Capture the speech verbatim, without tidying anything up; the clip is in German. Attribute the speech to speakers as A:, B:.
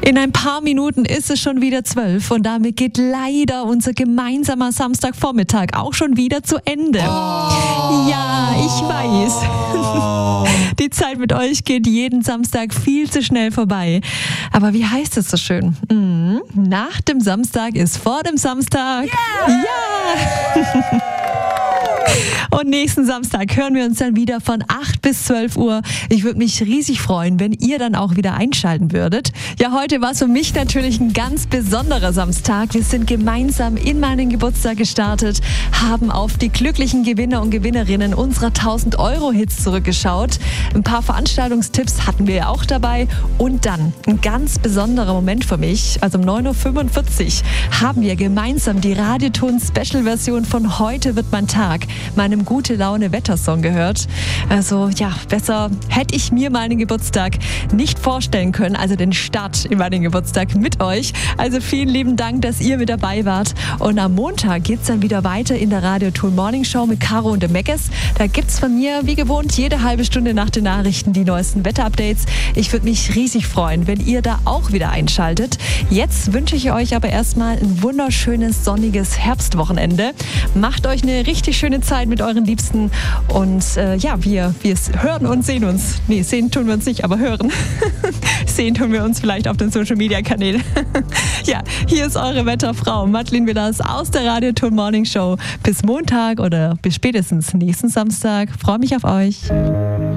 A: In ein paar Minuten ist es schon wieder zwölf und damit geht leider unser gemeinsamer Samstagvormittag auch schon wieder zu Ende. Oh. Ja, ich weiß. Oh. Die Zeit mit euch geht jeden Samstag viel zu schnell vorbei. Aber wie heißt es so schön? Mhm. Nach dem Samstag ist vor dem Samstag. Yeah. Ja! Und nächsten Samstag hören wir uns dann wieder von acht bis zwölf Uhr. Ich würde mich riesig freuen, wenn ihr dann auch wieder einschalten würdet. Ja, heute war es für mich natürlich ein ganz besonderer Samstag. Wir sind gemeinsam in meinen Geburtstag gestartet, haben auf die glücklichen Gewinner und Gewinnerinnen unserer tausend Euro Hits zurückgeschaut. Ein paar Veranstaltungstipps hatten wir ja auch dabei. Und dann ein ganz besonderer Moment für mich. Also um neun Uhr fünfundvierzig haben wir gemeinsam die Radioton-Special-Version von Heute wird mein Tag, meinem Gute-Laune-Wettersong gehört. Also ja, besser hätte ich mir meinen Geburtstag nicht vorstellen können, also den Start in meinen Geburtstag mit euch. Also vielen lieben Dank, dass ihr mit dabei wart. Und am Montag geht es dann wieder weiter in der Radioton Morning Show mit Caro und dem Meckes. Da gibt es von mir, wie gewohnt, jede halbe Stunde nach den Nachrichten die neuesten Wetterupdates. Ich würde mich riesig freuen, wenn ihr da auch wieder einschaltet. Jetzt wünsche ich euch aber erstmal ein wunderschönes, sonniges Herbstwochenende. Macht euch eine richtig schöne Zeit mit euren Liebsten und äh, ja, wir, wir hören und sehen uns. Nee, sehen tun wir uns nicht, aber hören. Sehen tun wir uns vielleicht auf den Social-Media-Kanälen. Ja, hier ist eure Wetterfrau Madeleine Willers aus der Radioton Morning Show. Bis Montag oder bis spätestens nächsten Samstag. Freue mich auf euch.